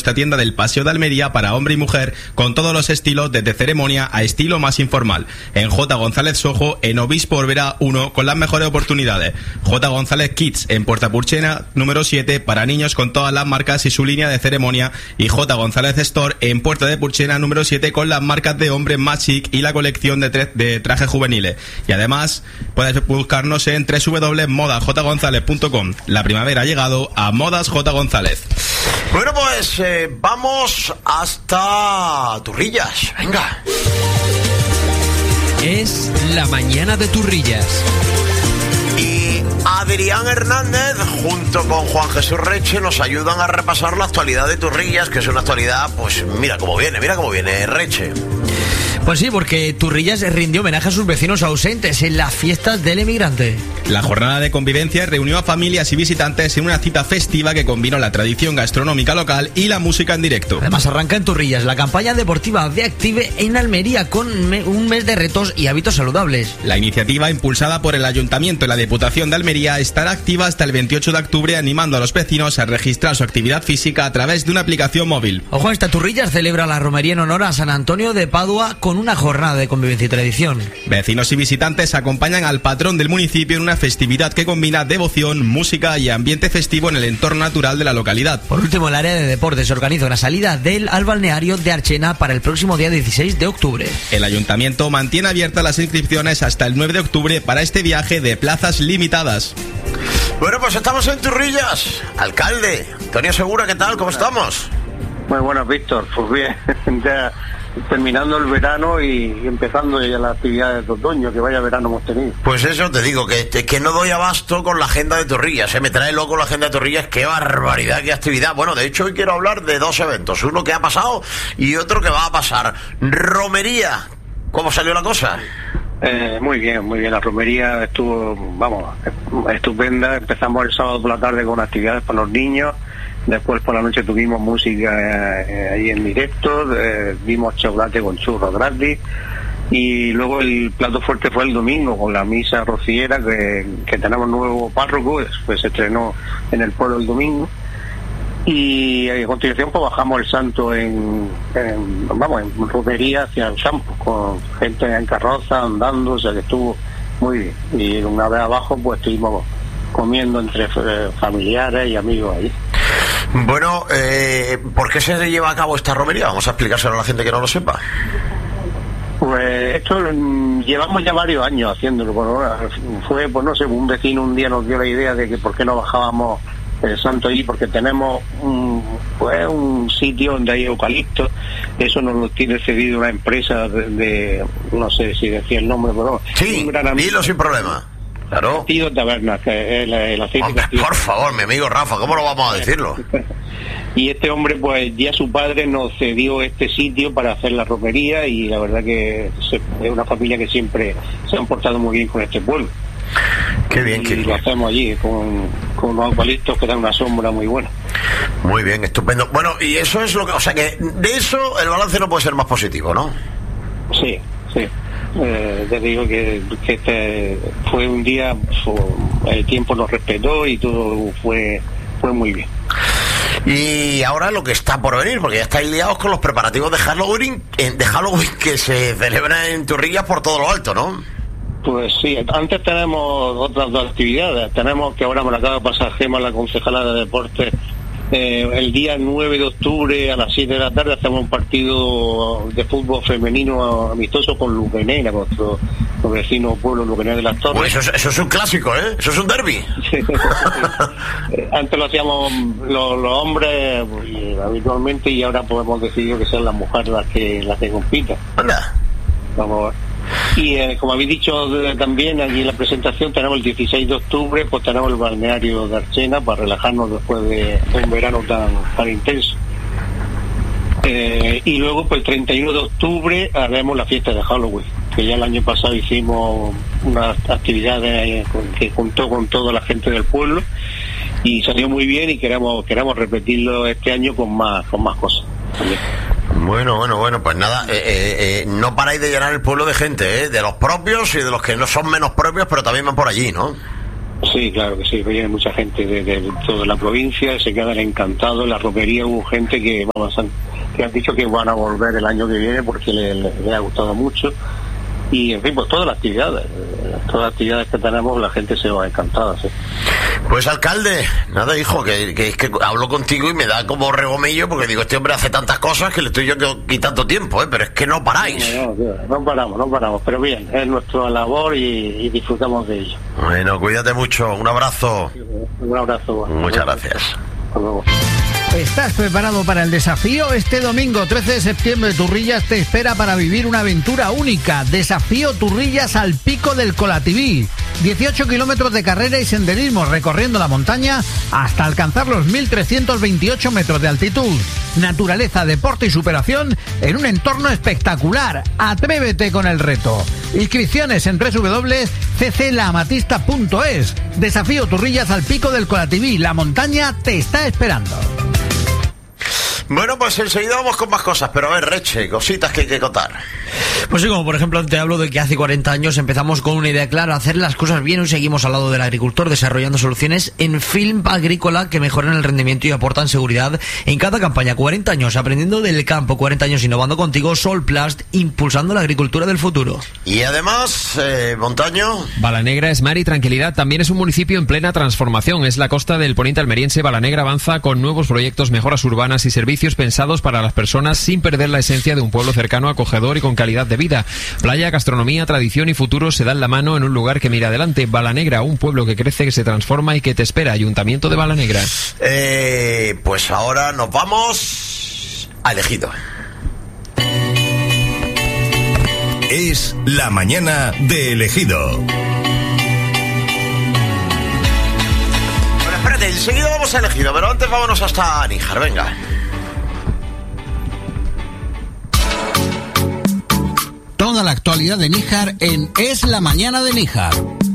nuestra tienda del Paseo de Almería para hombre y mujer, con todos los estilos, desde ceremonia a estilo más informal. En J. González Sojo, en Obispo Obrera 1, con las mejores oportunidades. J. González Kids, en Puerta Purchena número 7, para niños con todas las marcas y su línea de ceremonia. Y J. González Store, en Puerta de Purchena número 7, con las marcas de hombres más chic y la colección de trajes juveniles. Y además, puedes buscarnos en www.modasjgonzalez.com. La primavera ha llegado a Modas J. González. Bueno, pues vamos hasta Turrillas. Venga. Es la mañana de Turrillas. Y Adrián Hernández, junto con Juan Jesús Reche, nos ayudan a repasar la actualidad de Turrillas, que es una actualidad, pues mira cómo viene, Reche. Pues sí, porque Turrillas rindió homenaje a sus vecinos ausentes en las fiestas del emigrante. La jornada de convivencia reunió a familias y visitantes en una cita festiva que combinó la tradición gastronómica local y la música en directo. Además, arranca en Turrillas la campaña deportiva de Active en Almería con un mes de retos y hábitos saludables. La iniciativa, impulsada por el Ayuntamiento y la Diputación de Almería, estará activa hasta el 28 de octubre, animando a los vecinos a registrar su actividad física a través de una aplicación móvil. Ojo, esta Turrillas celebra la romería en honor a San Antonio de Padua con una jornada de convivencia y tradición. Vecinos y visitantes acompañan al patrón del municipio en una festividad que combina devoción, música y ambiente festivo en el entorno natural de la localidad. Por último, el área de deportes organiza una salida al balneario de Archena para el próximo día 16 de octubre. El ayuntamiento mantiene abiertas las inscripciones hasta el 9 de octubre para este viaje de plazas limitadas. Bueno, pues estamos en Turrillas. Alcalde, Antonio Segura, ¿qué tal? ¿Cómo estamos? Muy buenas, Víctor. Pues bien, ya terminando el verano y empezando ya las actividades de otoño, que vaya verano hemos tenido. Pues eso te digo, que no doy abasto con la agenda de Turrillas, me trae loco la agenda de Turrillas, qué barbaridad, qué actividad. Bueno, de hecho hoy quiero hablar de dos eventos, uno que ha pasado y otro que va a pasar. Romería, ¿cómo salió la cosa? Muy bien, la romería estuvo, estupenda. Empezamos el sábado por la tarde con actividades para los niños. Después por la noche tuvimos música ahí en directo, dimos chocolate con churros gratis y luego el plato fuerte fue el domingo con la misa rociera que tenemos nuevo párroco, pues se estrenó en el pueblo el domingo y a continuación pues bajamos el santo en romería hacia el campo con gente en carroza andando, o sea que estuvo muy bien. Y una vez abajo pues estuvimos comiendo entre familiares y amigos ahí. Bueno, ¿por qué se lleva a cabo esta romería? Vamos a explicárselo a la gente que no lo sepa. Pues esto llevamos ya varios años haciéndolo. Bueno, fue, pues no sé, un vecino un día nos dio la idea de que por qué no bajábamos el santo allí, porque tenemos un sitio donde hay eucaliptos. Eso nos lo tiene cedido una empresa de no sé si decía el nombre, pero sí, dilo sin problema. Claro. Castillo Tabernas, que es el aceite. Hombre, por favor, mi amigo Rafa, ¿cómo lo vamos a decirlo? Y este hombre, pues ya su padre nos cedió este sitio para hacer la romería y la verdad que es una familia que siempre se han portado muy bien con este pueblo. Qué bien, y lo hacemos allí con unos eucaliptos que dan una sombra muy buena. Muy bien, estupendo. Bueno, y eso es lo que, o sea que de eso el balance no puede ser más positivo, ¿no? Sí. Te digo que este fue un día, el tiempo nos respetó y todo fue muy bien. Y ahora lo que está por venir, porque ya estáis liados con los preparativos de Halloween que se celebran en Turrillas por todo lo alto, ¿no? Pues sí, antes tenemos otras dos actividades. Tenemos que ahora me la acaba de pasar Gema, la concejala de deportes. El día 9 de octubre a las 7 de la tarde hacemos un partido de fútbol femenino amistoso con Luquenera, nuestro vecino pueblo Luquenera de las Torres. Pues eso es un clásico, ¿eh? Eso es un derbi. Antes lo hacíamos los hombres habitualmente y ahora pues hemos decidido que sean las mujeres las que compitan. Anda. Vamos a ver. Y como habéis dicho también allí en la presentación, tenemos el 16 de octubre, pues tenemos el balneario de Archena para relajarnos después de un verano tan intenso. Y luego pues el 31 de octubre haremos la fiesta de Halloween, que ya el año pasado hicimos unas actividades que juntó con toda la gente del pueblo y salió muy bien y queremos repetirlo este año con más cosas también. Bueno, pues nada, no paráis de llenar el pueblo de gente, de los propios y de los que no son menos propios, pero también van por allí, ¿no? Sí, claro que sí, viene mucha gente de toda la provincia, se quedan encantados. En la romería hubo gente que, que han dicho que van a volver el año que viene porque les ha gustado mucho. Y en fin, pues todas las actividades que tenemos, la gente se va encantada, sí. Pues alcalde, nada, hijo, que hablo contigo y me da como regomello porque digo, este hombre hace tantas cosas que le estoy yo quitando tiempo, pero es que no paráis. No paramos, pero bien, es nuestra labor y disfrutamos de ello. Bueno, cuídate mucho, un abrazo. Un abrazo. Bueno. Muchas gracias. Hasta luego. ¿Estás preparado para el desafío? Este domingo 13 de septiembre Turrillas te espera para vivir una aventura única. Desafío Turrillas al Pico del Colativí. 18 kilómetros de carrera y senderismo recorriendo la montaña hasta alcanzar los 1.328 metros de altitud. Naturaleza, deporte y superación en un entorno espectacular. Atrévete con el reto. Inscripciones en www.cclaamatista.es. Desafío Turrillas al Pico del Colativí. La montaña te está esperando. Bueno, pues enseguida vamos con más cosas, pero a ver, Reche, cositas que hay que contar. Pues sí, como por ejemplo te hablo de que hace 40 años empezamos con una idea clara, hacer las cosas bien. Hoy seguimos al lado del agricultor desarrollando soluciones en film agrícola que mejoran el rendimiento y aportan seguridad en cada campaña. 40 años aprendiendo del campo, 40 años innovando contigo. Solplast, impulsando la agricultura del futuro. Y además, Montaño. Balanegra es mar y tranquilidad. También es un municipio en plena transformación. Es la costa del poniente almeriense. Balanegra avanza con nuevos proyectos, mejoras urbanas y servicios pensados para las personas sin perder la esencia de un pueblo cercano, acogedor y con calidad de vida. Playa, gastronomía, tradición y futuro se dan la mano en un lugar que mira adelante. Balanegra, un pueblo que crece, que se transforma y que te espera. Ayuntamiento de Balanegra. Pues ahora nos vamos a Elegido. Es la mañana de Elegido. Bueno, espérate, enseguida vamos a Elegido, pero antes vámonos hasta Níjar, venga. Toda la actualidad de Níjar en Es la mañana de Níjar.